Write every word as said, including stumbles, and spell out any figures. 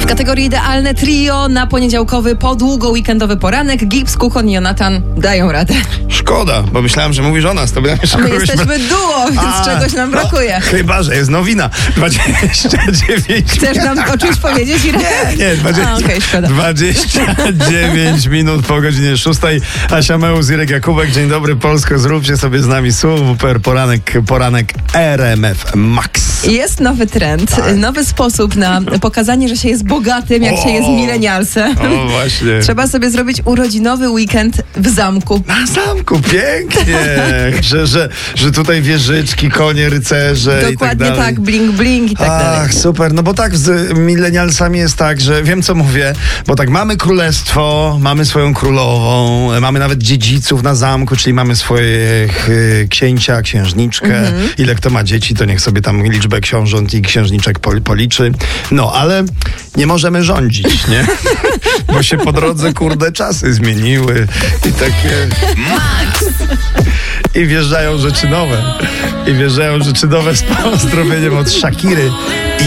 kategorii idealne trio na poniedziałkowy, podługo weekendowy poranek. Gibbs, Kuchon i Jonathan dają radę. Szkoda, bo myślałem, że mówisz o nas. To by nam My jesteśmy duo, więc A, czegoś nam brakuje. No, chyba, że jest nowina. dwadzieścia dziewięć Chcesz nam o czymś powiedzieć? Nie, nie, dwadzieścia, A, okay, szkoda. dwadzieścia dziewięć minut po godzinie szóstej. Asia Meus, Irek Jakubek. Dzień dobry Polsko, zróbcie sobie z nami super poranek, poranek R M F Max. Jest nowy trend, Tak. nowy sposób na pokazanie, że się jest bogatym, jak O! się jest milenialsem. O, właśnie. Trzeba sobie zrobić urodzinowy weekend w zamku. Na zamku, pięknie, że, że, że tutaj wieżyczki, konie, rycerze i tak Dokładnie dalej. tak, bling bling i tak Ach, dalej. super, no bo tak z milenialsami jest tak, że wiem co mówię, bo tak mamy królestwo, mamy swoją królową, mamy nawet dziedziców na zamku, czyli mamy swoich y, księcia, księżniczkę. Mhm. Ile kto ma dzieci, to niech sobie tam liczbę książąt i księżniczek pol, policzy. No, ale nie możemy rządzić, nie? Bo się po drodze, kurde, czasy zmieniły i takie... I wjeżdżają rzeczy nowe. I wjeżdżają rzeczy nowe z pozdrowieniem od Shakiry.